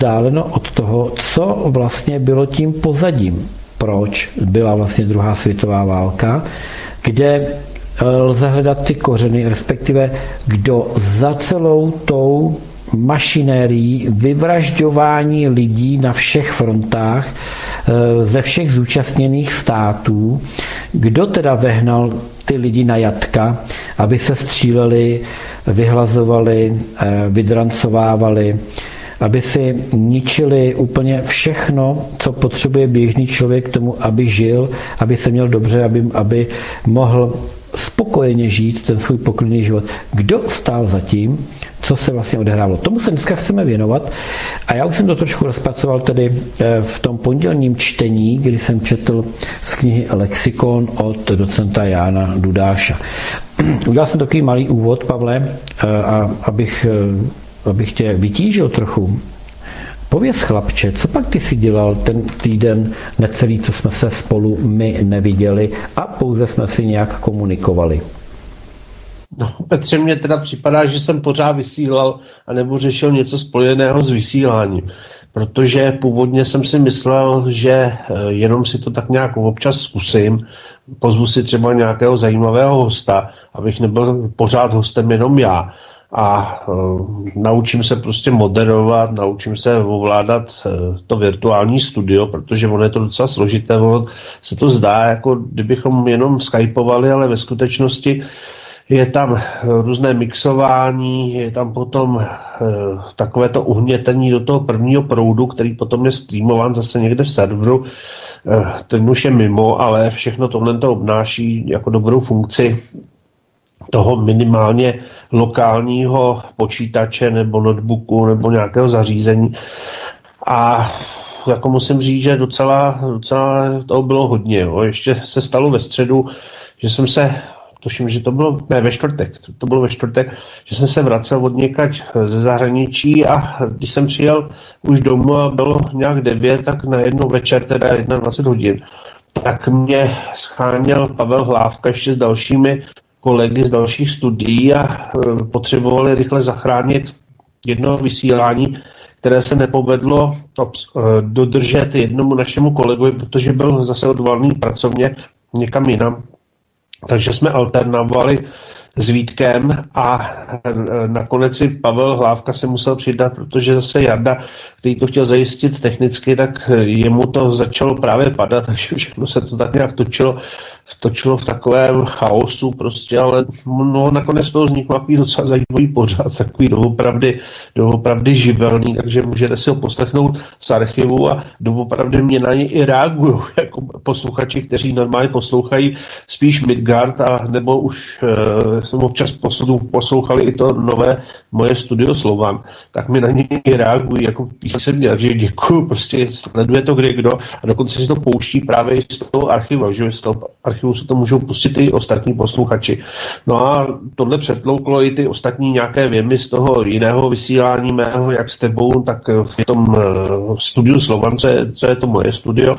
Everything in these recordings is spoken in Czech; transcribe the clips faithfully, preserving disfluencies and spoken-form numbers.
vzdáleno od toho, co vlastně bylo tím pozadím, proč byla vlastně druhá světová válka, kde lze hledat ty kořeny, respektive kdo za celou tou mašinérií vyvražďování lidí na všech frontách ze všech zúčastněných států, kdo teda vehnal ty lidi na jatka, aby se stříleli, vyhlazovali, vydrancovávali, aby si ničili úplně všechno, co potřebuje běžný člověk k tomu, aby žil, aby se měl dobře, aby, aby mohl spokojeně žít ten svůj poklidný život. Kdo stál za tím, co se vlastně odehrávalo? Tomu se dneska chceme věnovat a já už jsem to trošku rozpracoval tedy v tom pondělním čtení, kdy jsem četl z knihy Lexikon od docenta Jána Dudáša. Udělal jsem takový malý úvod, Pavle, a abych, abych tě vytížil trochu. Pověz, chlapče, co pak ty si dělal ten týden necelý, co jsme se spolu my neviděli a pouze jsme si nějak komunikovali? No, Petře, mně teda připadá, že jsem pořád vysílal a nebo řešil něco spojeného s vysíláním. Protože původně jsem si myslel, že jenom si to tak nějak občas zkusím, pozvu si třeba nějakého zajímavého hosta, abych nebyl pořád hostem jenom já. A uh, naučím se prostě moderovat, naučím se ovládat uh, to virtuální studio, protože ono je to docela složité, ono se to zdá, jako kdybychom jenom skypovali, ale ve skutečnosti je tam různé mixování, je tam potom uh, takové to uhnětení do toho prvního proudu, který potom je streamován zase někde v serveru. Uh, ten už je mimo, ale všechno tohle to obnáší jako dobrou funkci toho minimálně lokálního počítače nebo notebooku nebo nějakého zařízení. A jako musím říct, že docela, docela toho bylo hodně. Jo. Ještě se stalo ve středu, že jsem se, tuším, že to bylo, ne, ve čtvrtek, to bylo ve čtvrtek, že jsem se vracel od někať ze zahraničí a když jsem přijel už domů a bylo nějak devět, tak najednou večer, teda dvacet jedna hodin, tak mě scháněl Pavel Hlávka ještě s dalšími kolegy z dalších studií a e, potřebovali rychle zachránit jedno vysílání, které se nepovedlo obs, e, dodržet jednomu našemu kolegovi, protože byl zase odvolaný pracovně někam jinam. Takže jsme alternovali s Vítkem a e, nakonec si Pavel Hlávka se musel přidat, protože zase Jarda, který to chtěl zajistit technicky, tak jemu to začalo právě padat, takže všechno se to tak nějak točilo, točilo v takovém chaosu prostě, ale no, nakonec toho vznikl takový docela zajímavý pořad, takový doopravdy, doopravdy živelný, takže můžete si ho poslechnout z archivu a doopravdy mě na něj i reagují, jako posluchači, kteří normálně poslouchají spíš Midgard a nebo už e, jsem občas poslouchali i to nové moje studio Slovan, tak mi na něj reagují, jako píše se mě, takže děkuju, prostě sleduje to kde kdo a dokonce si to pouští právě i z toho archivu, že z toho archivu se to můžou pustit i ostatní posluchači. No a tohle přetlouklo i ty ostatní nějaké věmy z toho jiného vysílání mého, jak s tebou, tak v tom studiu Slovan, co je, co je to moje studio.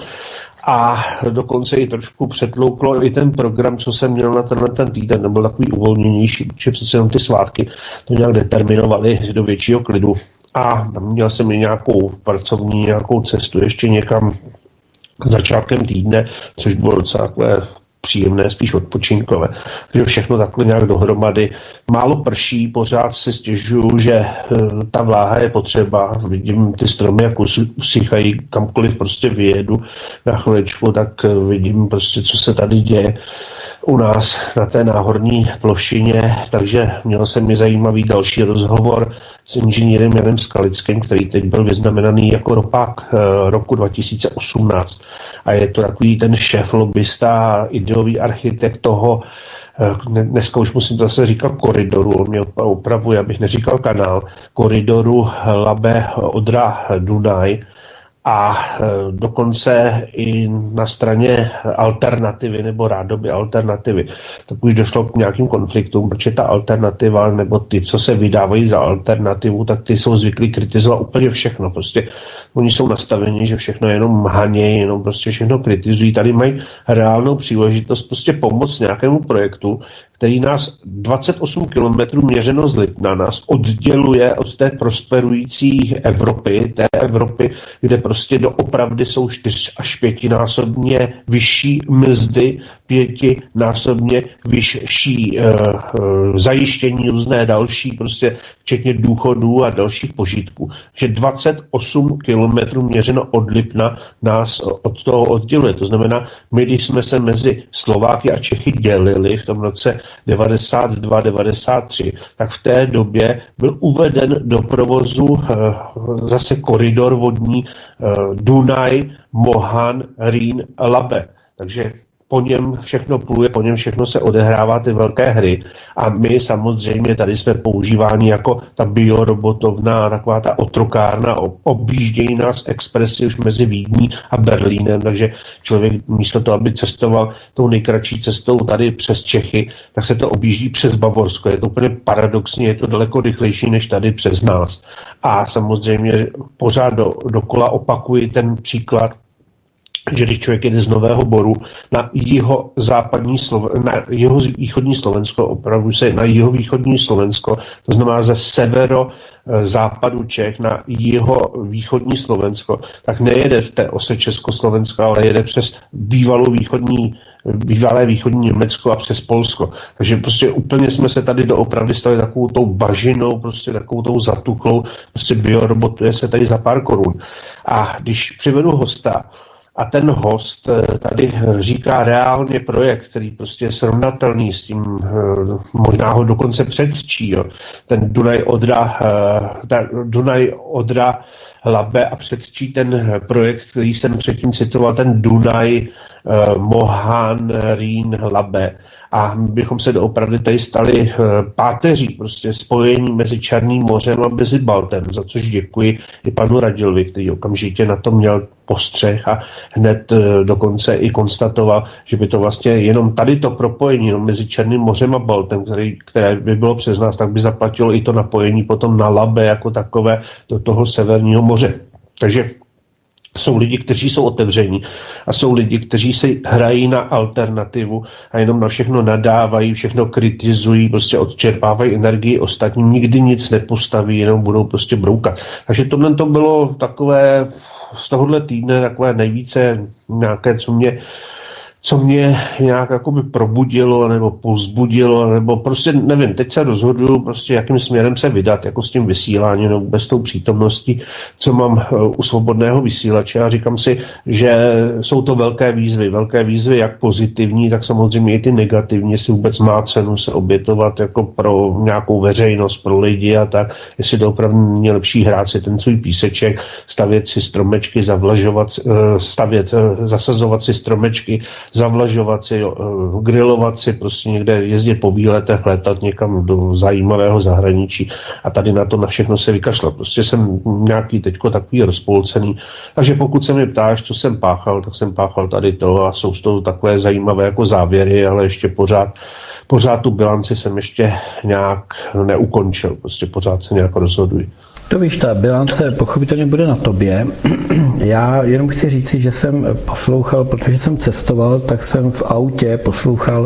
A dokonce i trošku přetlouklo i ten program, co jsem měl na tenhle ten týden, nebyl takový uvolněnější, protože přece jenom ty svátky to nějak determinovali do většího klidu. A měl jsem i nějakou pracovní, nějakou cestu ještě někam začátkem týdne, což bylo docela takové příjemné, spíš odpočinkové. Takže všechno takhle nějak dohromady. Málo prší, pořád se stěžuju, že ta vláha je potřeba. Vidím ty stromy, jak usychají, kamkoliv prostě vyjedu na chviličku, tak vidím prostě, co se tady děje u nás na té náhorní plošině, takže měl jsem mi zajímavý další rozhovor s inženýrem Janem Skalickým, který teď byl vyznamenaný jako ropák roku dva tisíce osmnáct. A je to takový ten šéf lobbysta, ideový architekt toho, dneska už musím to zase říkat koridoru, on mě opravuje, abych neříkal kanál, koridoru Labe Odra Dunaj. A dokonce i na straně alternativy nebo rádoby alternativy, tak už došlo k nějakým konfliktům, protože ta alternativa nebo ty, co se vydávají za alternativu, tak ty jsou zvyklí kritizovat úplně všechno. Prostě oni jsou nastaveni, že všechno jenom hanějí, jenom prostě všechno kritizují. Tady mají reálnou příležitost prostě pomoct nějakému projektu, který nás dvacet osm kilometrů měřeno z Lipna nás odděluje od té prosperující Evropy, té Evropy, kde prostě doopravdy jsou čtyř až pětinásobně vyšší mzdy, pětinásobně vyšší uh, uh, zajištění, různé další, prostě včetně důchodů a dalších požitků. Že dvacet osm kilometrů měřeno od Lipna nás od toho odděluje. To znamená, my, když jsme se mezi Slováky a Čechy dělili v tom roce devadesát dva devadesát tři, tak v té době byl uveden do provozu uh, zase koridor vodní uh, Dunaj, Mohan, Rýn, Labe. Takže po něm všechno pluje, po něm všechno se odehrává ty velké hry a my samozřejmě tady jsme používáni jako ta biorobotovna, taková ta otrokárna, objíždějí nás expresy už mezi Vídní a Berlínem, takže člověk místo toho, aby cestoval tou nejkratší cestou tady přes Čechy, tak se to objíždí přes Bavorsko. Je to úplně paradoxní, je to daleko rychlejší než tady přes nás. A samozřejmě pořád do, dokola opakuji ten příklad, že když člověk jede z Nového Boru na jeho západní Sloven, na jeho východní Slovensko, opravdu se na jeho východní Slovensko, to znamená ze severo západu Čech na jeho východní Slovensko, tak nejede v té ose Československa, ale jede přes bývalou východní, bývalé východní Německo a přes Polsko. Takže prostě úplně jsme se tady doopravdy stali takovou tou bažinou, prostě takovou tou zatuklou, prostě biorobotuje se tady za pár korun. A když přivedu hosta, a ten host tady říká reálně projekt, který prostě je srovnatelný s tím, možná ho dokonce předčí, jo. Ten Dunaj Odra, Dunaj Odra Labe a předčí ten projekt, který jsem předtím citoval, ten Dunaj Mohan Rýn Labe. A my bychom se doopravdy tady stali páteří, prostě spojení mezi Černým mořem a mezi Baltem, za což děkuji i panu Radilovi, který okamžitě na to měl postřeh a hned dokonce i konstatoval, že by to vlastně jenom tady to propojení jenom mezi Černým mořem a Baltem, který, které by bylo přes nás, tak by zaplatilo i to napojení potom na Labe jako takové do toho severního moře. Takže jsou lidi, kteří jsou otevření a jsou lidi, kteří si hrají na alternativu a jenom na všechno nadávají, všechno kritizují, prostě odčerpávají energii ostatním, nikdy nic nepostaví, jenom budou prostě broukat. Takže tohle to bylo takové z tohohle týdne takové nejvíce nějaké, co mě co mě nějak jakoby probudilo nebo povzbudilo, nebo prostě nevím, teď se rozhoduju prostě jakým směrem se vydat, jako s tím vysíláním nebo vůbec tou přítomností, co mám u svobodného vysílače a říkám si, že jsou to velké výzvy, velké výzvy jak pozitivní, tak samozřejmě i ty negativní, jestli vůbec má cenu se obětovat jako pro nějakou veřejnost, pro lidi a tak, jestli to opravdu není lepší hrát si ten svůj píseček, stavět si stromečky, zavlažovat, stavět, zasazovat si stromečky, zavlažovat si, grilovat si, prostě někde jezdit po výletech, letat někam do zajímavého zahraničí a tady na to na všechno se vykašlat. Prostě jsem nějaký teďko takový rozpolcený. Takže pokud se mě ptáš, co jsem páchal, tak jsem páchal tady to a jsou z toho takové zajímavé jako závěry, ale ještě pořád, pořád tu bilanci jsem ještě nějak neukončil. Prostě pořád se nějak rozhoduji. To víš, ta bilance pochopitelně bude na tobě. Já jenom chci říci, že jsem poslouchal, protože jsem cestoval, tak jsem v autě poslouchal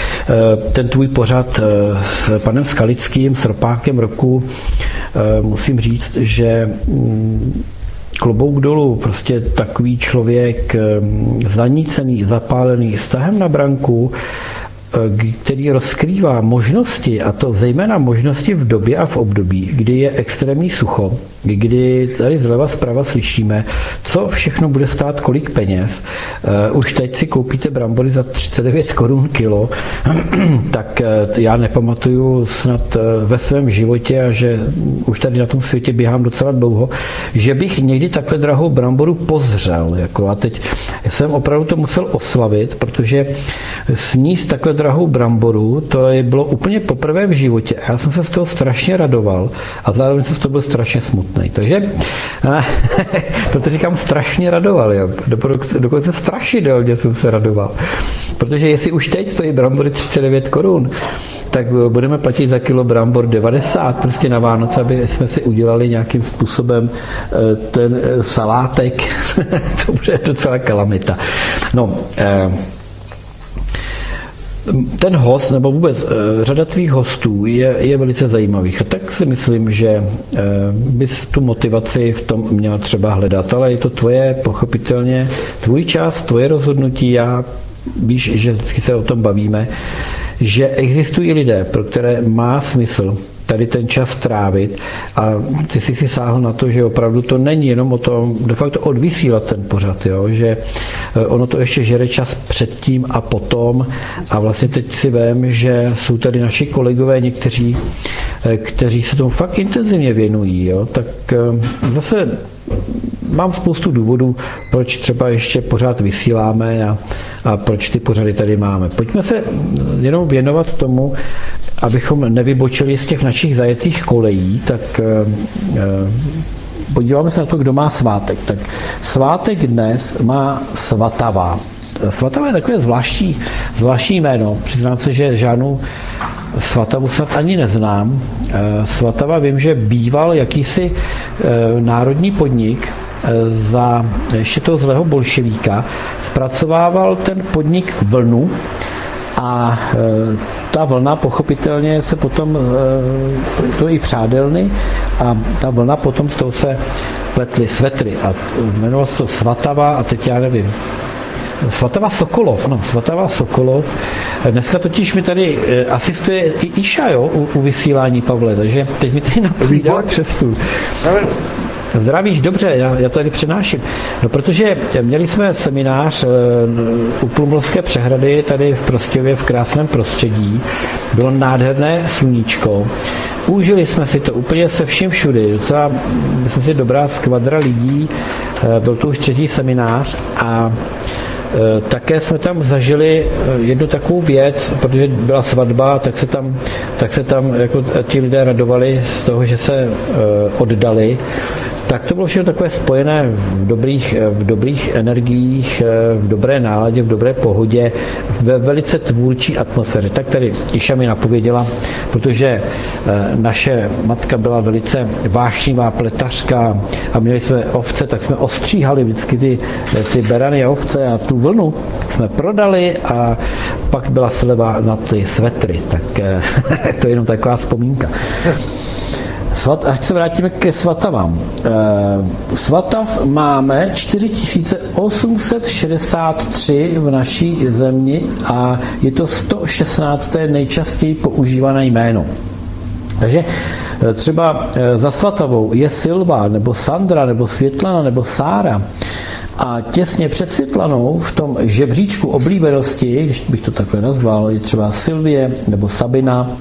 ten tvůj pořad s panem Skalickým, s Ropákem roku. Musím říct, že klobouk dolů, prostě takový člověk zanícený, zapálený vztahem na branku, který rozkrývá možnosti, a to zejména možnosti v době a v období, kdy je extrémní sucho, kdy tady zleva zprava slyšíme, co všechno bude stát kolik peněz. Uh, už teď si koupíte brambory za třicet devět korun kilo, tak uh, já nepamatuju snad uh, ve svém životě, a že už tady na tom světě běhám docela dlouho, že bych někdy takhle drahou bramboru pozřel. Jako, a teď jsem opravdu to musel oslavit, protože sníst takhle drahou bramboru, to bylo úplně poprvé v životě. Já jsem se z toho strašně radoval a zároveň jsem z toho byl strašně smutný. Takže, protože říkám strašně radoval, jo. Dokonce strašidelně jsem se radoval. Protože jestli už teď stojí brambory třicet devět korun, tak budeme platit za kilo brambor devadesát prostě na Vánoce, aby jsme si udělali nějakým způsobem ten salátek. To bude docela kalamita. No, eh, ten host, nebo vůbec řada tvých hostů je, je velice zajímavých. A tak si myslím, že bys tu motivaci v tom měl třeba hledat, ale je to tvoje, pochopitelně, tvůj čas, tvoje rozhodnutí. Já víš, že vždycky se o tom bavíme, že existují lidé, pro které má smysl tady ten čas trávit a ty jsi si sáhl na to, že opravdu to není jenom o tom, de facto odvysílat ten pořad, jo? Že ono to ještě žere čas předtím a potom a vlastně teď si vem, že jsou tady naši kolegové někteří, kteří se tomu fakt intenzivně věnují, jo? Tak zase mám spoustu důvodů, proč třeba ještě pořád vysíláme a, a proč ty pořady tady máme. Pojďme se jenom věnovat tomu, abychom nevybočili z těch našich zajetých kolejí, tak eh, podíváme se na to, kdo má svátek. Tak svátek dnes má Svatava. Svatava je takové zvláštní, zvláštní jméno. Přiznám se, že žádnou Svatavu snad ani neznám. Svatava vím, že býval jakýsi národní podnik za ještě toho zlého bolševíka. Zpracovával ten podnik vlnu a ta vlna pochopitelně se potom, to i přádelny, a ta vlna potom z toho se pletly svetry a jmenovalo se to Svatava a teď já nevím, Svatava Sokolov, no, Svatava Sokolov. Dneska totiž mi tady asistuje i Iša, jo, u, u vysílání, Pavle, takže teď mi tady napovídá přes stůl. Zdravíš, dobře, já, já to tady přenáším. No, protože měli jsme seminář u Plumlovské přehrady tady v Prostějově v krásném prostředí. Bylo nádherné sluníčko. Užili jsme si to úplně se vším všudy. Docela, myslím si, dobrá skvadra lidí. Byl to už třetí seminář a také jsme tam zažili jednu takovou věc, protože byla svatba, tak se tam, tak se tam jako ti lidé radovali z toho, že se oddali. Tak to bylo všechno takové spojené v dobrých, v dobrých energiích, v dobré náladě, v dobré pohodě, ve velice tvůrčí atmosféře. Tak tady Iša mi napověděla, protože naše matka byla velice vášnivá pletařka a měli jsme ovce, tak jsme ostříhali vždycky ty, ty berany a ovce a tu vlnu jsme prodali a pak byla sleva na ty svetry. Tak to je jenom taková vzpomínka. Svat, ať se vrátíme ke svatavám. E, svatav máme čtyři tisíce osm set šedesát tři v naší zemi a je to sto šestnácté nejčastěji používané jméno. Takže třeba za svatavou je Silva, nebo Sandra, nebo Světlana, nebo Sára. A těsně před Světlanou v tom žebříčku oblíbenosti, když bych to takhle nazval, je třeba Silvie nebo Sabina.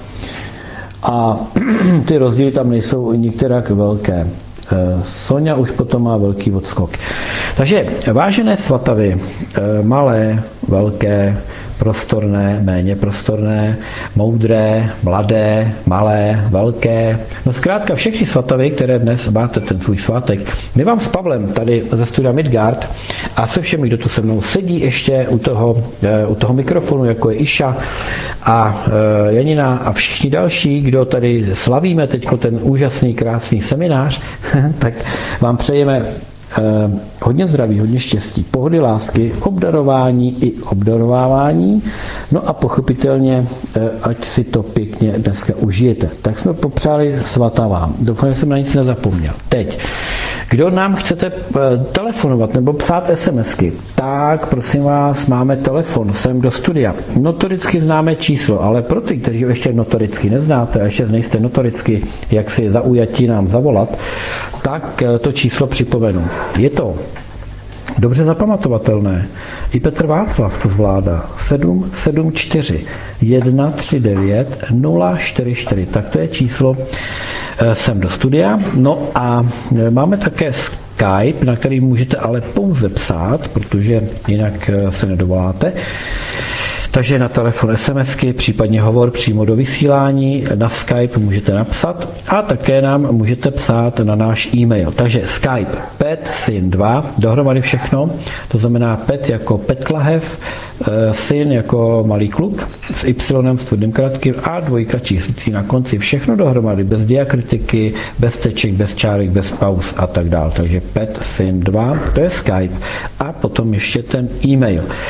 A ty rozdíly tam nejsou nikterak velké. Sonja už potom má velký odskok. Takže vážené svatavy, malé, velké, prostorné, méně prostorné, moudré, mladé, malé, velké. No zkrátka všechny svatavy, které dnes máte ten svůj svátek. My vám s Pavlem tady ze studia Midgard a se všemi, kdo tu se mnou sedí ještě u toho, u toho mikrofonu, jako je Iša a Janina a všichni další, kdo tady slavíme teďko ten úžasný, krásný seminář, tak vám přejeme Eh, hodně zdraví, hodně štěstí, pohody, lásky, obdarování i obdarovávání, no a pochopitelně, eh, ať si to pěkně dneska užijete. Tak jsme popřáli svatavám. Doufám, že jsem na nic nezapomněl. Teď, kdo nám chcete eh, telefonovat nebo psát SMSky, tak prosím vás, máme telefon sem do studia. Notoricky známe číslo, ale pro ty, kteří ho ještě notoricky neznáte a ještě nejste notoricky, jak si zaujatí nám zavolat, tak eh, to číslo připomenu. Je to dobře zapamatovatelné. I Petr Václav to zvládá. sedm sedm čtyři jedna tři devět nula čtyři čtyři. Tak to je číslo sem do studia. No a máme také Skype, na který můžete ale pouze psát, protože jinak se nedovoláte. Takže na telefon SMSky, případně hovor přímo do vysílání, na Skype můžete napsat a také nám můžete psát na náš e-mail. Takže Skype pet syn dva, dohromady všechno, to znamená pet jako Petlahev, syn jako malý kluk s Y s tvrdým kratkým a dvojka číslicí na konci. Všechno dohromady, bez diakritiky, bez teček, bez čárek, bez pauz a tak dále. Takže pet syn dva, to je Skype a potom ještě ten e-mail. A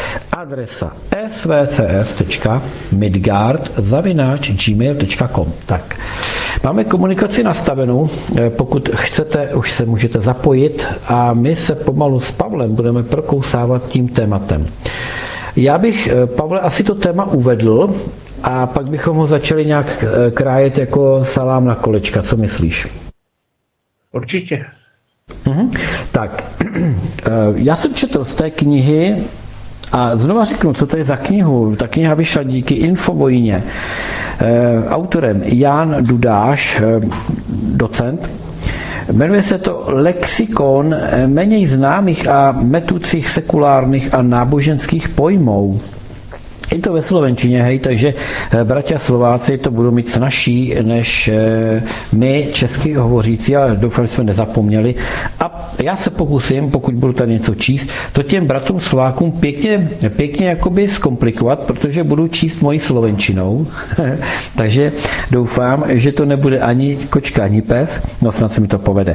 adresa s v c s tečka midgard zavináč gmail tečka com. Tak, máme komunikaci nastavenou, pokud chcete, už se můžete zapojit a my se pomalu s Pavlem budeme prokousávat tím tématem. Já bych, Pavle, asi to téma uvedl a pak bychom ho začali nějak krájet jako salám na kolečka. Co myslíš? Určitě. Mhm. Tak, já jsem četl z té knihy a znova řeknu, co to je za knihu. Ta kniha vyšla díky Infovojně. Autorem Jan Dudáš, docent. Jmenuje se to Lexikon méně známých a metoucích sekulárních a náboženských pojmů. Je to ve slovenčině, hej, takže bratia Slováci to budou mít snazší než my, česky hovořící, ale doufám, že jsme nezapomněli. A já se pokusím, pokud budu tady něco číst, to těm bratům Slovákům pěkně, pěkně jakoby zkomplikovat, protože budu číst mojí slovenčinou. Takže doufám, že to nebude ani kočka, ani pes. No snad se mi to povede.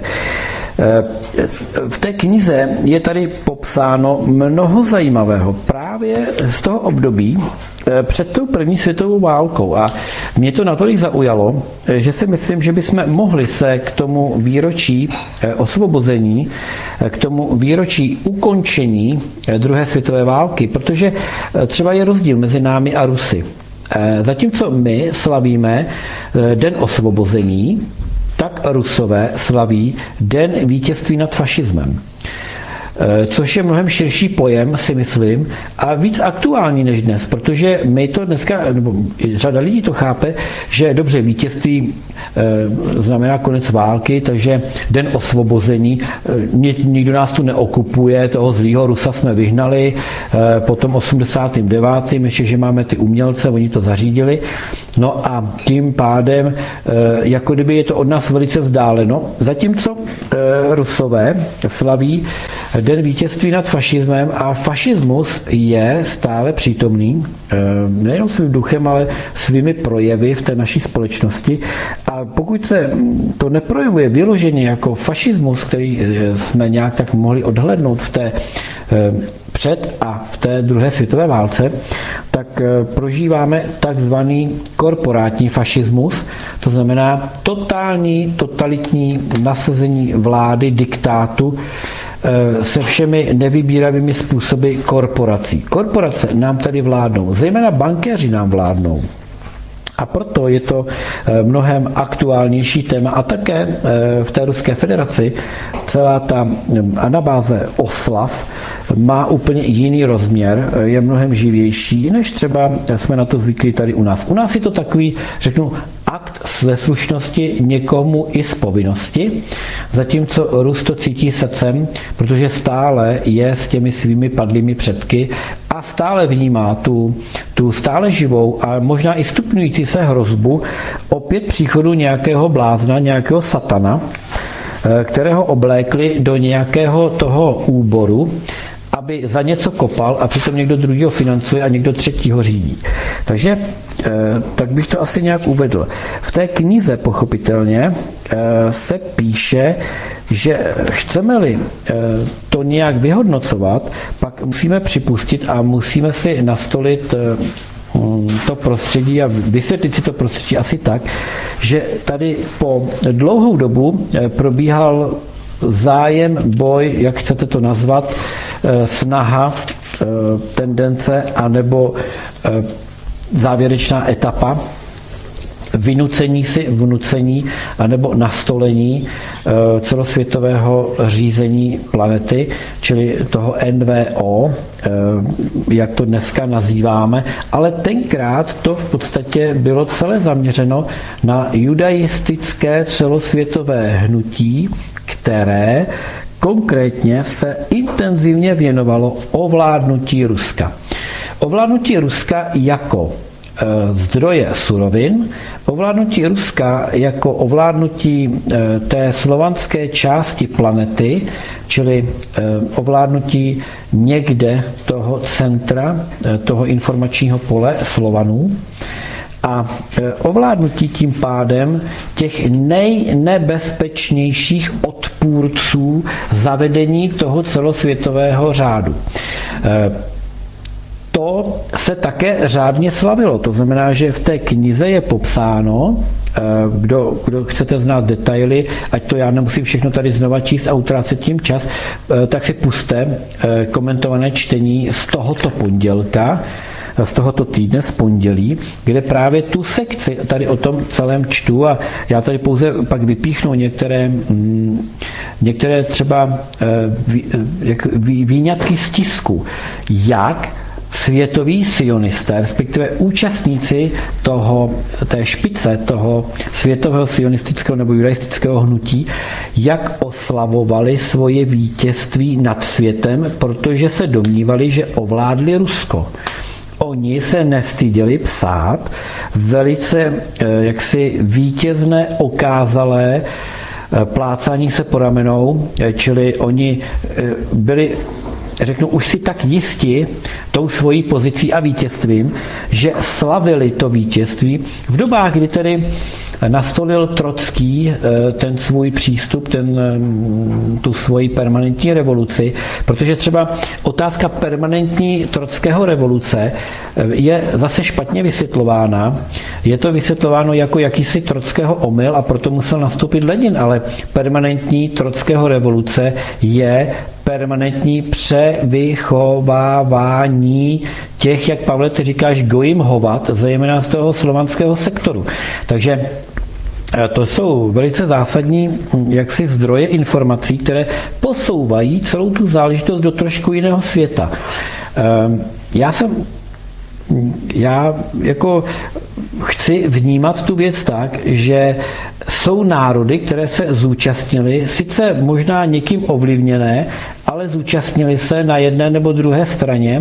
V té knize je tady popsáno mnoho zajímavého právě z toho období před tou první světovou válkou a mě to natolik zaujalo, že si myslím, že bychom mohli se k tomu výročí osvobození, k tomu výročí ukončení druhé světové války, protože třeba je rozdíl mezi námi a Rusy. Zatímco my slavíme Den osvobození, tak Rusové slaví Den vítězství nad fašismem. Což je mnohem širší pojem, si myslím, a víc aktuální než dnes, protože my to dneska, nebo řada lidí to chápe, že dobře, vítězství e, znamená konec války, takže Den osvobození, e, nikdo nás tu neokupuje, toho zlýho Rusa jsme vyhnali, e, potom osmdesátým devátým ještě, že máme ty umělce, oni to zařídili, no a tím pádem, e, jako kdyby je to od nás velice vzdáleno, zatímco e, Rusové slaví Den vítězství nad fašismem a fašismus je stále přítomný, nejenom svým duchem, ale svými projevy v té naší společnosti. A pokud se to neprojevuje vyloženě jako fašismus, který jsme nějak tak mohli odhlédnout v té před a v té druhé světové válce, tak prožíváme takzvaný korporátní fašismus, to znamená totální, totalitní nasazení vlády, diktátu se všemi nevybíravými způsoby korporací. Korporace nám tady vládnou, zejména bankéři nám vládnou. A proto je to mnohem aktuálnější téma a také v té Ruské federaci celá ta anabáze oslav má úplně jiný rozměr, je mnohem živější, než třeba jsme na to zvyklí tady u nás. U nás je to takový, řeknu, akt ze slušnosti někomu i z povinnosti, zatímco Rus to cítí srdcem, protože stále je s těmi svými padlými předky a stále vnímá tu, tu stále živou a možná i stupňující se hrozbu opět příchodu nějakého blázna, nějakého satana, kterého oblékli do nějakého toho úboru, aby za něco kopal a přitom někdo druhýho financuje a někdo třetího řídí. Takže tak bych to asi nějak uvedl. V té knize pochopitelně se píše, že chceme-li to nějak vyhodnocovat, pak musíme připustit a musíme si nastolit to prostředí a vysvětlit si to prostředí asi tak, že tady po dlouhou dobu probíhal zájem, boj, jak chcete to nazvat, snaha, tendence, anebo závěrečná etapa vynucení si, vnucení, anebo nastolení celosvětového řízení planety, čili toho N V O, jak to dneska nazýváme, ale tenkrát to v podstatě bylo celé zaměřeno na judaistické celosvětové hnutí, které konkrétně se intenzivně věnovalo ovládnutí Ruska. Ovládnutí Ruska jako zdroje surovin, ovládnutí Ruska jako ovládnutí té slovanské části planety, čili ovládnutí někde toho centra, toho informačního pole Slovanů, a ovládnutí tím pádem těch nejnebezpečnějších odpůrců zavedení toho celosvětového řádu. to se také řádně slavilo. To znamená, že v té knize je popsáno, kdo, kdo chcete znát detaily, ať to já nemusím všechno tady znova číst a utrácet tím čas, tak si puste komentované čtení z tohoto pondělka, z tohoto týdne, z pondělí, kde právě tu sekci tady o tom celém čtu a já tady pouze pak vypíchnu některé, některé třeba výňatky z tisku, jak světoví sionisté, respektive účastníci toho, té špice toho světového sionistického nebo judaistického hnutí, jak oslavovali svoje vítězství nad světem, protože se domnívali, že ovládli Rusko. Oni se nestyděli psát velice jaksi vítězné, okázalé plácání se po ramenou, čili oni byli, řeknu, už si tak jisti tou svojí pozicí a vítězstvím, že slavili to vítězství v dobách, kdy tedy nastolil Trocký ten svůj přístup, ten, tu svoji permanentní revoluci, protože třeba otázka permanentní Trockého revoluce je zase špatně vysvětlována. Je to vysvětlováno jako jakýsi Trockého omyl a proto musel nastoupit Lenin, ale permanentní Trockého revoluce je permanentní převychovávání těch, jak Pavle, ty říkáš, gojim hovat, zejména z toho slovanského sektoru. Takže to jsou velice zásadní jaksi zdroje informací, které posouvají celou tu záležitost do trošku jiného světa. Já jsem Já jako chci vnímat tu věc tak, že jsou národy, které se zúčastnily, sice možná někým ovlivněné, ale zúčastnili se na jedné nebo druhé straně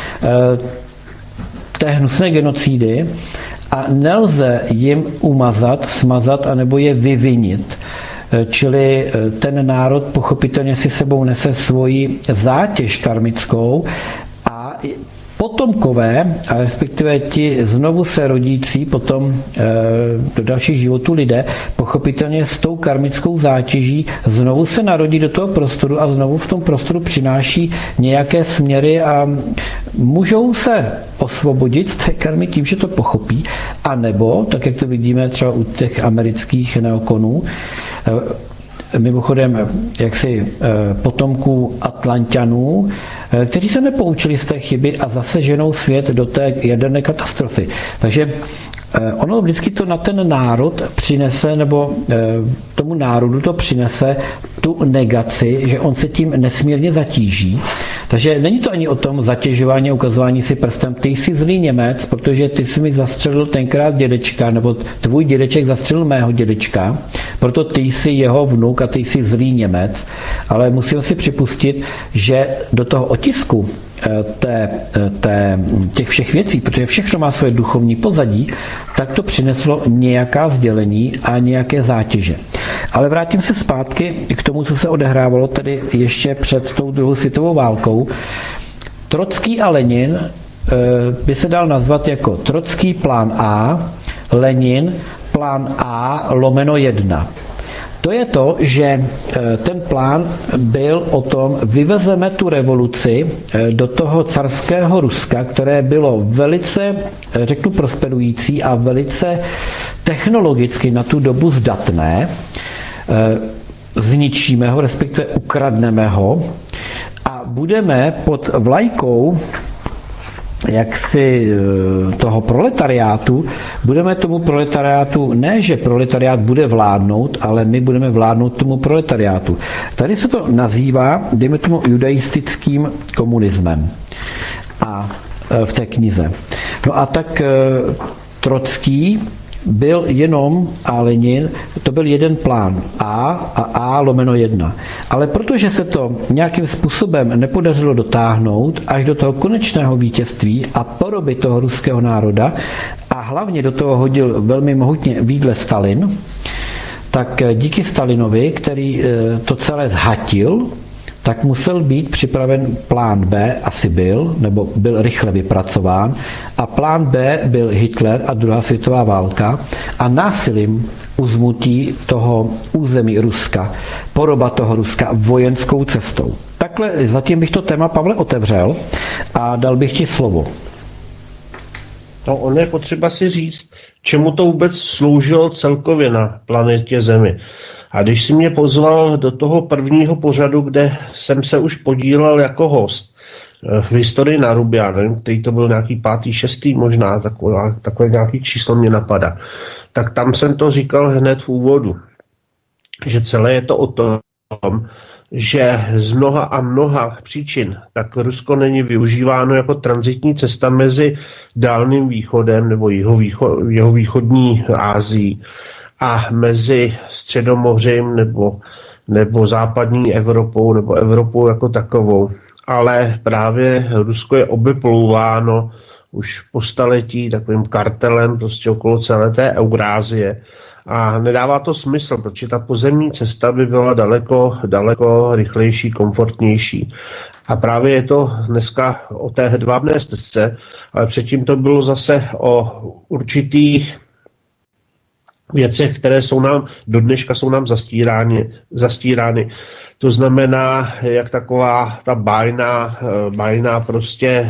té hnusné genocidy a nelze jim umazat, smazat anebo je vyvinit. Čili ten národ pochopitelně si sebou nese svoji zátěž karmickou a potomkové, a respektive ti znovu se rodící potom e, do dalších životů lidé, pochopitelně s tou karmickou zátěží znovu se narodí do toho prostoru a znovu v tom prostoru přináší nějaké směry a můžou se osvobodit z té karmy tím, že to pochopí, anebo, tak jak to vidíme třeba u těch amerických neokonů, e, mimochodem jaksi potomků Atlanťanů, kteří se nepoučili z té chyby a zase ženou svět do té jaderné katastrofy. Takže ono vždycky to na ten národ přinese, nebo tomu národu to přinese tu negaci, že on se tím nesmírně zatíží. Takže není to ani o tom zatěžování, ukazování si prstem, ty jsi zlý Němec, protože ty jsi mi zastřelil tenkrát dědečka, nebo tvůj dědeček zastřelil mého dědečka, proto ty jsi jeho vnuk a ty jsi zlý Němec. Ale musím si připustit, že do toho otisku té, té, těch všech věcí, protože všechno má své duchovní pozadí, tak to přineslo nějaká sdělení a nějaké zátěže. Ale vrátím se zpátky k tomu, co se odehrávalo tedy ještě před tou druhou světovou válkou. Trocký a Lenin by se dal nazvat jako Trocký plán A, Lenin plán A lomeno jedna. To je to, že ten plán byl o tom, vyvezeme tu revoluci do toho carského Ruska, které bylo velice, řeknu, prosperující a velice technologicky na tu dobu zdatné, zničíme ho, respektive ukradneme ho a budeme pod vlajkou jaksi toho proletariátu, budeme tomu proletariátu, ne, že proletariát bude vládnout, ale my budeme vládnout tomu proletariátu. Tady se to nazývá, dejme tomu, judaistickým komunismem a v té knize. No a tak Trocký byl jenom a Lenin, to byl jeden plán A a A lomeno jedna. Ale protože se to nějakým způsobem nepodařilo dotáhnout až do toho konečného vítězství a poroby toho ruského národa a hlavně do toho hodil velmi mohutně výdle Stalin, tak díky Stalinovi, který to celé zhatil, tak musel být připraven plán B, asi byl, nebo byl rychle vypracován, a plán B byl Hitler a druhá světová válka a násilím uzmutí toho území Ruska, poroba toho Ruska vojenskou cestou. Tak takhle, zatím bych to téma, Pavle, otevřel a dal bych ti slovo. No, ono je potřeba si říct, čemu to vůbec sloužilo celkově na planetě Zemi. A když si mě pozval do toho prvního pořadu, kde jsem se už podílel jako host v historii Narubia, nevím, který to byl nějaký pátý, šestý možná, takové, takové nějaký číslo mě napadá, tak tam jsem to říkal hned v úvodu, že celé je to o tom, že z mnoha a mnoha příčin tak Rusko není využíváno jako tranzitní cesta mezi Dálným východem nebo jeho, výcho, jeho východní Asií a mezi Středomořím nebo, nebo západní Evropou nebo Evropou jako takovou. Ale právě Rusko je obeplouváno už po staletí takovým kartelem prostě okolo celé té Eurázie. A nedává to smysl, protože ta pozemní cesta by byla daleko, daleko rychlejší, komfortnější. A právě je to dneska o té hedvábné stezce, ale předtím to bylo zase o určitých věcech, které jsou nám, do dneška jsou nám zastírány. zastírány. To znamená, jak taková ta bájná, bájná prostě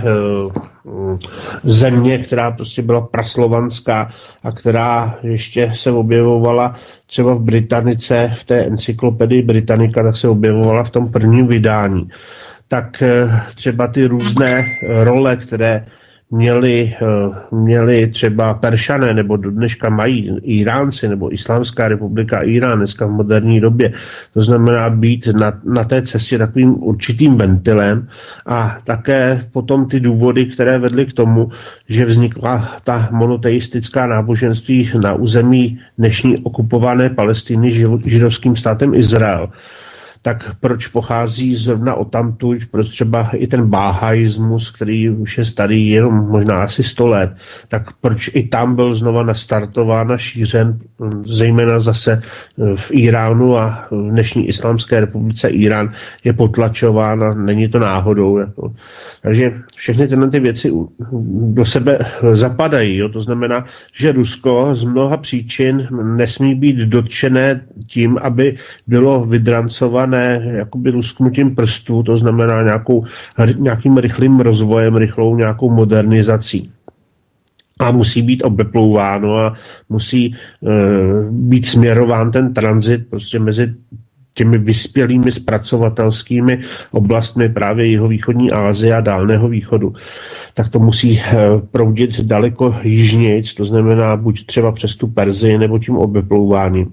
země, která prostě byla praslovanská a která ještě se objevovala třeba v Britannice, v té encyklopedii Britannica, tak se objevovala v tom prvním vydání. Tak třeba ty různé role, které měli, měli třeba Peršané, nebo do dneška mají Iránci, nebo Islámská republika Irán dneska v moderní době. To znamená být na, na té cestě takovým určitým ventilem a také potom ty důvody, které vedly k tomu, že vznikla ta monoteistická náboženství na území dnešní okupované Palestiny židovským státem Izrael. Tak proč pochází zrovna odtamtud, proč třeba i ten báhaismus, který už je starý jenom možná asi sto let, tak proč i tam byl znova nastartován a šířen, zejména zase v Iránu a v dnešní Islámské republice Irán je potlačován a není to náhodou. Jako. Takže všechny tyhle ty věci do sebe zapadají. Jo? To znamená, že Rusko z mnoha příčin nesmí být dotčené tím, aby bylo vydrancované jakoby lusknutím prstů, to znamená nějakou, nějakým rychlým rozvojem, rychlou nějakou modernizací. A musí být obeplouváno a musí e, být směrován ten tranzit prostě mezi těmi vyspělými zpracovatelskými oblastmi právě jihovýchodní Asie a Dálného východu. Tak to musí e, proudit daleko jižnějc, to znamená buď třeba přes tu Perzii nebo tím obeplouváním.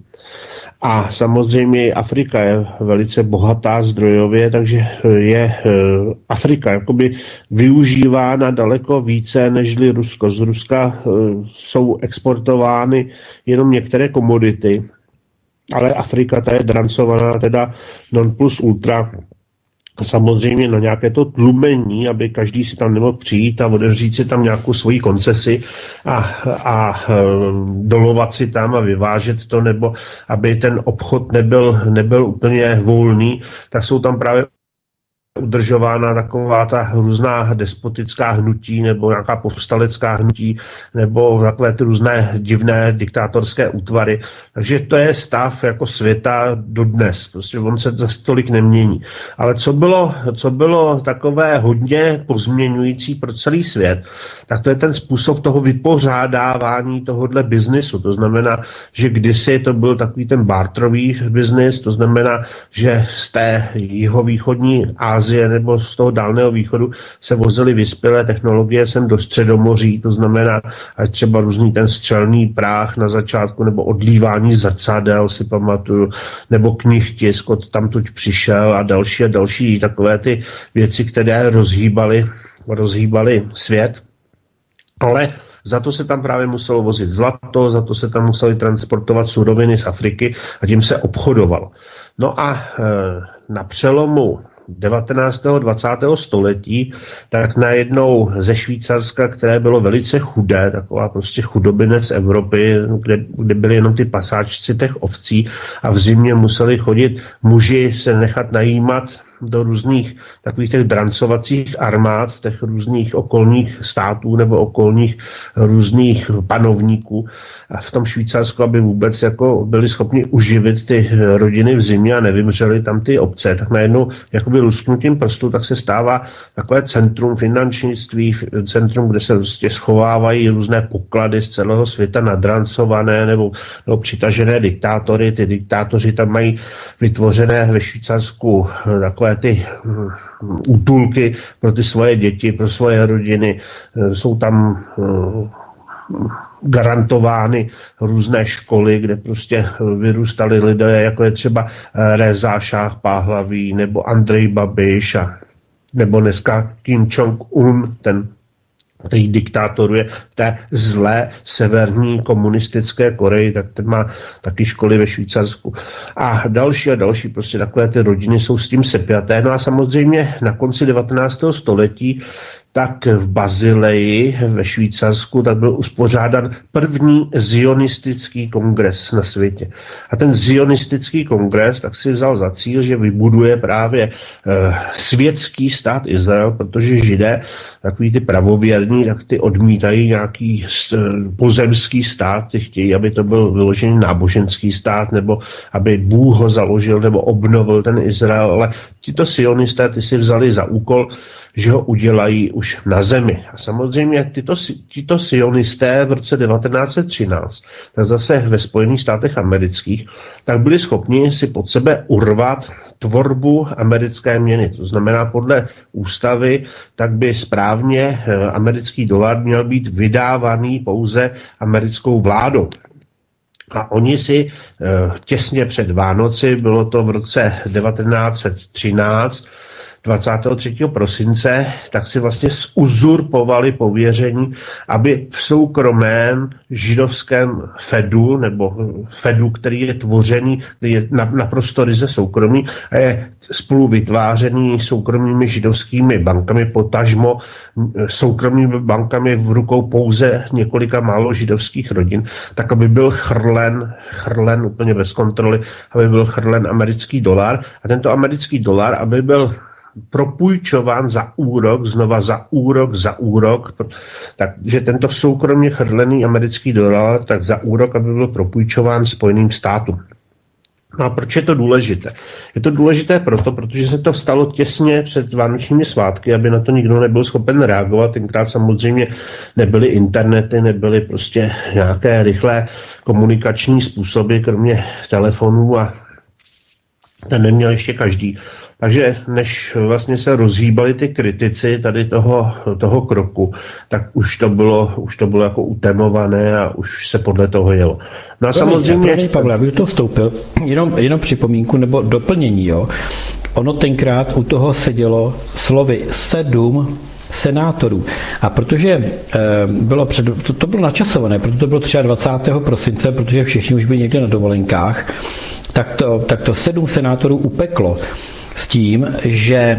A samozřejmě i Afrika je velice bohatá zdrojově, takže je Afrika jakoby využívána daleko více nežli Rusko. Z Ruska jsou exportovány jenom některé komodity, ale Afrika ta je drancovaná teda non plus ultra. Samozřejmě na nějaké to tlumení, aby každý si tam nemohl přijít a odevřít si tam nějakou svoji koncesi a, a dolovat si tam a vyvážet to, nebo aby ten obchod nebyl, nebyl úplně volný, tak jsou tam právě udržována taková ta různá despotická hnutí nebo nějaká povstalecká hnutí nebo takové ty různé divné diktátorské útvary. Takže to je stav jako světa dodnes. Prostě on se za tolik nemění. Ale co bylo, co bylo takové hodně pozměňující pro celý svět, tak to je ten způsob toho vypořádávání tohohle biznisu. To znamená, že kdysi to byl takový ten barterový biznis, to znamená, že z té jihovýchodní Asie nebo z toho Dálného východu se vozily vyspělé technologie sem do Středomoří, to znamená ať třeba různý ten střelný práh na začátku nebo odlívání zrcadel, si pamatuju, nebo knihtisk, od tamtud přišel a další a další takové ty věci, které rozhýbaly, rozhýbaly svět. Ale za to se tam právě muselo vozit zlato, za to se tam museli transportovat suroviny z Afriky a tím se obchodovalo. No a e, na přelomu devatenáctého dvacátého století, tak najednou ze Švýcarska, které bylo velice chudé, taková prostě chudobinec Evropy, kde, kde byly jenom ty pasáčci těch ovcí a v zimě museli chodit muži se nechat najímat do různých takových těch drancovacích armád, těch různých okolních států nebo okolních různých panovníků a v tom Švýcarsku, aby vůbec jako byli schopni uživit ty rodiny v zimě a nevymřeli tam ty obce, tak najednou jakoby lusknutím prstu, tak se stává takové centrum finančnictví, centrum, kde se prostě schovávají různé poklady z celého světa nadrancované nebo, nebo přitažené diktátory. Ty diktátoři tam mají vytvořené ve Švýcarsku takové ty útulky pro ty svoje děti, pro svoje rodiny. Jsou tam garantovány různé školy, kde prostě vyrůstali lidé, jako je třeba Reza Šáh Páhlaví nebo Andrej Babiš a nebo dneska Kim Jong-un, ten který diktátoruje v té zlé severní komunistické Koreji, tak ten má taky školy ve Švýcarsku. A další a další, prostě takové ty rodiny jsou s tím sepjaté. No a samozřejmě na konci devatenáctého století tak v Bazileji ve Švýcarsku tak byl uspořádán první zionistický kongres na světě. A ten zionistický kongres tak si vzal za cíl, že vybuduje právě eh, světský stát Izrael, protože Židé, takový ty pravověrní, tak ty odmítají nějaký eh, pozemský stát, ty chtějí, aby to byl vyložený náboženský stát, nebo aby Bůh ho založil, nebo obnovil ten Izrael, ale tito sionisté, ty si vzali za úkol, že ho udělají už na zemi. A samozřejmě tyto, tyto sionisté v roce devatenáct set třináct, tak zase ve Spojených státech amerických, tak byli schopni si pod sebe urvat tvorbu americké měny. To znamená, podle ústavy, tak by správně americký dolar měl být vydávaný pouze americkou vládou. A oni si těsně před Vánoci, bylo to v roce devatenáct set třináct, dvacátého třetího prosince, tak si vlastně uzurpovali pověření, aby v soukromém židovském Fedu, nebo Fedu, který je tvořený, který je naprosto ryze soukromý a je spolu vytvářený soukromými židovskými bankami, potažmo soukromými bankami v rukou pouze několika málo židovských rodin, tak aby byl chrlen, chrlen úplně bez kontroly, aby byl chrlen americký dolar a tento americký dolar, aby byl propůjčován za úrok, znova za úrok, za úrok, takže tento soukromně chrlený americký dolar, tak za úrok, aby byl propůjčován Spojeným státům. No a proč je to důležité? Je to důležité proto, protože se to stalo těsně před vánočními svátky, aby na to nikdo nebyl schopen reagovat. Tenkrát samozřejmě nebyly internety, nebyly prostě nějaké rychlé komunikační způsoby, kromě telefonů a ten neměl ještě každý. Takže než vlastně se rozhýbali ty kritici tady toho, toho kroku, tak už to bylo, už to bylo jako utemované a už se podle toho jelo. No a samozřejmě... Promiň, Pavle, abych to vstoupil, jenom, jenom připomínku nebo doplnění, jo. Ono tenkrát u toho sedělo slovy sedm senátorů. A protože e, bylo před, to, to bylo načasované, protože to bylo dvacátého třetího prosince, protože všichni už byli někde na dovolenkách, tak to, tak to sedm senátorů upeklo s tím, že e,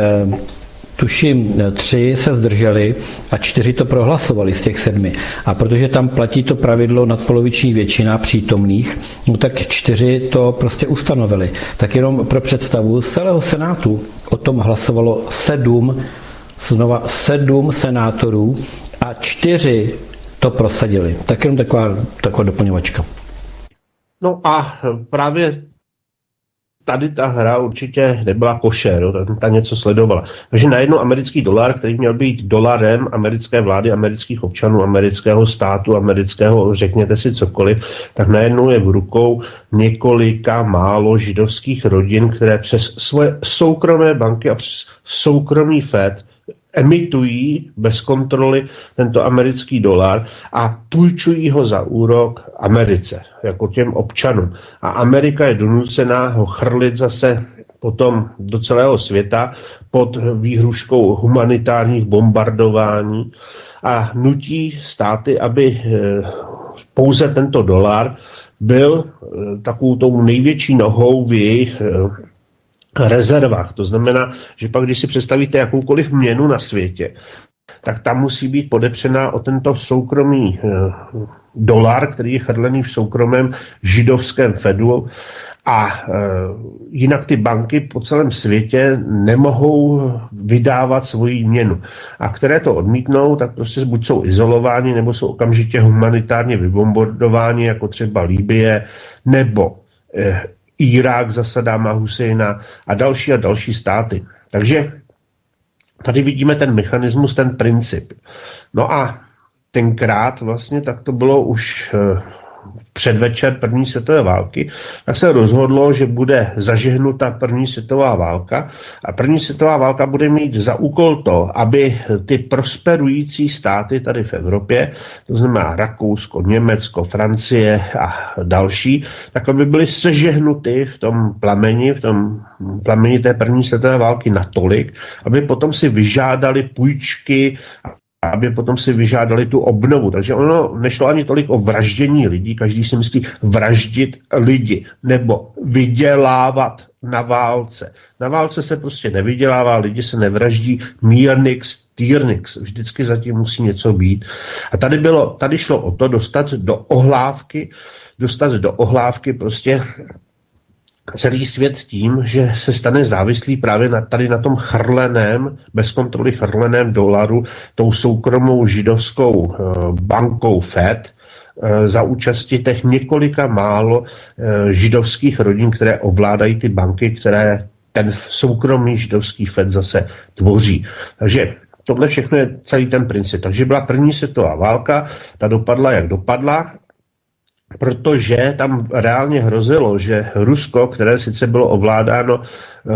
tuším tři se zdrželi a čtyři to prohlasovali z těch sedmi. A protože tam platí to pravidlo nadpoloviční většina přítomných, no tak čtyři to prostě ustanovili. Tak jenom pro představu, z celého senátu o tom hlasovalo sedm, znova sedm senátorů a čtyři to prosadili. Tak jenom taková, taková doplňovačka. No a právě tady ta hra určitě nebyla košer, ta, ta něco sledovala. Takže najednou americký dolar, který měl být dolarem americké vlády, amerických občanů, amerického státu, amerického, řekněte si cokoliv, tak najednou je v rukou několika málo židovských rodin, které přes svoje soukromé banky a přes soukromý Fed emitují bez kontroly tento americký dolar a půjčují ho za úrok Americe, jako těm občanům. A Amerika je donucená ho chrlit zase potom do celého světa pod výhruškou humanitárních bombardování a nutí státy, aby pouze tento dolar byl takovou tou největší nohou v jejich rezervách. To znamená, že pak, když si představíte jakoukoliv měnu na světě, tak tam musí být podepřená o tento soukromý eh, dolar, který je chrlený v soukromém židovském Fedu A e, jinak ty banky po celém světě nemohou vydávat svoji měnu. A které to odmítnou, tak prostě buď jsou izolováni, nebo jsou okamžitě humanitárně vybombardováni, jako třeba Libye, nebo e, Irák za Sadáma Husejna a další a další státy. Takže tady vidíme ten mechanismus, ten princip. No a tenkrát vlastně tak to bylo už e, předvečer první světové války, tak se rozhodlo, že bude zažehnuta první světová válka a první světová válka bude mít za úkol to, aby ty prosperující státy tady v Evropě, to znamená Rakousko, Německo, Francie a další, tak aby byly sežehnuty v tom plameni, v tom plameni té první světové války natolik, aby potom si vyžádali půjčky, aby potom si vyžádali tu obnovu. Takže ono nešlo ani tolik o vraždění lidí, každý si myslí vraždit lidi nebo vydělávat na válce. Na válce se prostě nevydělává, lidi se nevraždí, mírnix, týrnix, vždycky zatím musí něco být. A tady, bylo, tady šlo o to dostat do ohlávky, dostat do ohlávky prostě celý svět tím, že se stane závislý právě na, tady na tom chrleném, bez kontroly chrleném dolaru, tou soukromou židovskou e, bankou Fed, e, za účasti těch několika málo e, židovských rodin, které ovládají ty banky, které ten soukromý židovský Fed zase tvoří. Takže tohle všechno je celý ten princip. Takže byla první světová válka, ta dopadla, jak dopadla, protože tam reálně hrozilo, že Rusko, které sice bylo ovládáno e,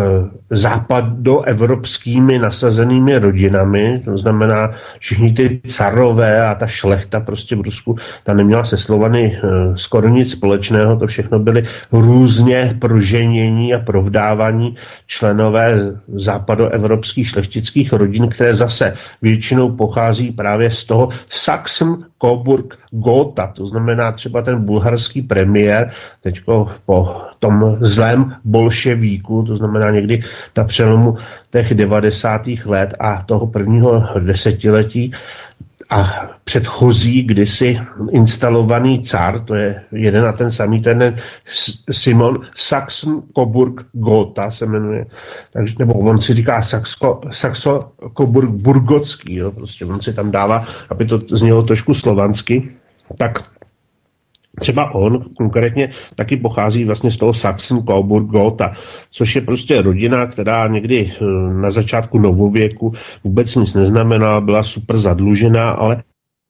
západoevropskými nasazenými rodinami, to znamená všichni ty carové a ta šlechta prostě v Rusku, ta neměla se Slovany e, skoro nic společného, to všechno byly různě proženění a provdávaní členové západoevropských šlechtických rodin, které zase většinou pochází právě z toho Sachsen, Coburg, Gotha, to znamená třeba ten bulharský premiér, teďko po tom zlém bolševíku, to znamená někdy na přelomu těch devadesátých let a toho prvního desetiletí a předchozí kdysi instalovaný car, to je jeden a ten samý, ten Simon Saxon-Coburg-Gotha se jmenuje, takže, nebo on si říká Saxo-Coburg-Burgotský, jo, prostě on si tam dává, aby to znělo trošku slovansky, tak třeba on konkrétně taky pochází vlastně z toho Sachsen-Coburg-Gotha, což je prostě rodina, která někdy na začátku novověku vůbec nic neznamená, byla super zadlužená, ale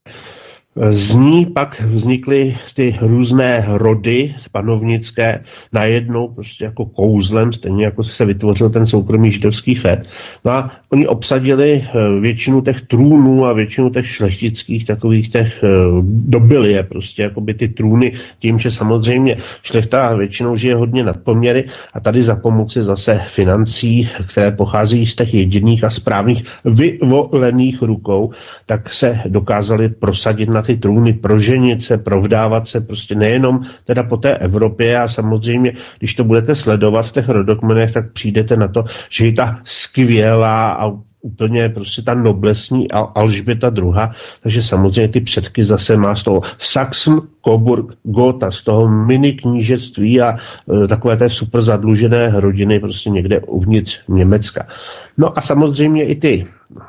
z ní pak vznikly ty různé rody panovnické najednou prostě jako kouzlem, stejně jako se vytvořil ten soukromý židovský Fed. No a oni obsadili většinu těch trůnů a většinu těch šlechtických takových těch dobili je prostě jakoby ty trůny tím, že samozřejmě šlechta většinou žije hodně nad poměry a tady za pomoci zase financí, které pochází z těch jediných a správných vyvolených rukou, tak se dokázali prosadit na ty trůny, proženit se, provdávat se prostě nejenom teda po té Evropě a samozřejmě, když to budete sledovat v těch rodokmenech, tak přijdete na to, že je ta skvělá a úplně prostě ta noblesní Alžběta druhá, takže samozřejmě ty předky zase má z toho Sachsen, Coburg, Gotha, z toho mini knížectví a e, takové té super zadlužené rodiny prostě někde uvnitř Německa. No a samozřejmě i ty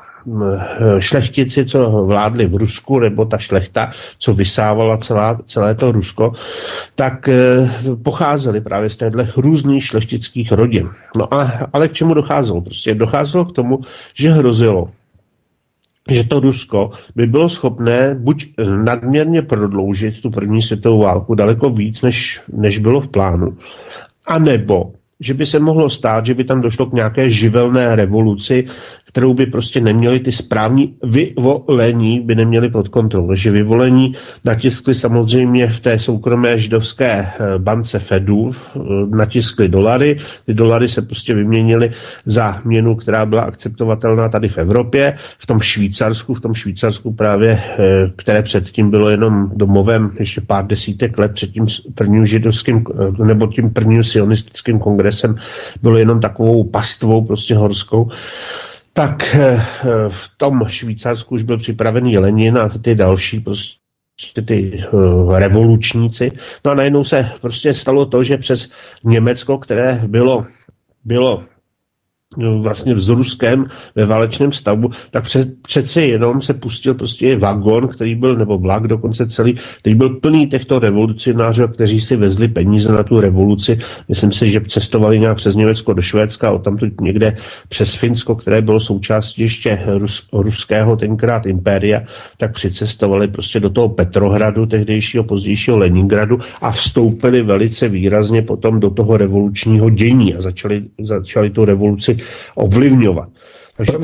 šlechtici, co vládli v Rusku, nebo ta šlechta, co vysávala celá, celé to Rusko, tak e, pocházeli právě z těchto různých šlechtických rodin. No a, ale k čemu docházelo? Prostě docházelo k tomu, že hrozilo, že to Rusko by bylo schopné buď nadměrně prodloužit tu první světovou válku daleko víc, než, než bylo v plánu, anebo že by se mohlo stát, že by tam došlo k nějaké živelné revoluci, kterou by prostě neměli ty správní vyvolení, by neměli pod kontrolou. Že vyvolení natiskli samozřejmě v té soukromé židovské bance Fedu, natiskli dolary, ty dolary se prostě vyměnily za měnu, která byla akceptovatelná tady v Evropě, v tom Švýcarsku, v tom Švýcarsku právě, které předtím bylo jenom domovem ještě pár desítek let před tím prvním židovským, nebo tím prvním sionistickým kongresem, bylo jenom takovou pastvou prostě horskou. Tak v tom Švýcarsku už byl připravený Lenin a ty další prostě ty uh, revolučníci. No a najednou se prostě stalo to, že přes Německo, které bylo, bylo vlastně s Ruskem ve válečném stavu, tak před, přeci jenom se pustil prostě vagon, který byl, nebo vlak dokonce celý, který byl plný těchto revolucionářů, kteří si vezli peníze na tu revoluci. Myslím si, že cestovali nějak přes Německo do Švédska, odtamtud někde přes Finsko, které bylo součástí ještě Rus, ruského tenkrát impéria, tak přicestovali prostě do toho Petrohradu, tehdejšího, pozdějšího Leningradu a vstoupili velice výrazně potom do toho revolučního dění a začali, začali tu revoluci ovlivňovat. Takže